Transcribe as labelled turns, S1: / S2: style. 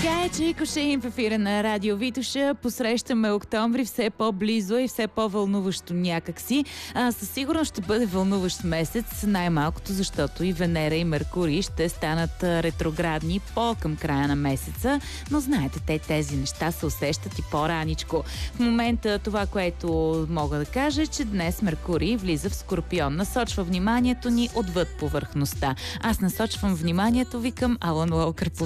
S1: Така е, че Кошеин в ефира на Радио Витоша посрещаме октомври все по-близо и все по-вълнуващо някакси. Със сигурност ще бъде вълнуващ месец, най-малкото, защото и Венера и Меркурий ще станат ретроградни по-към края на месеца, но знаете, тези неща се усещат и по-раничко. В момента това, което мога да кажа, е, че днес Меркурий влиза в Скорпион. Насочва вниманието ни отвъд повърхността. Аз насочвам вниманието ви към Алън Уокър по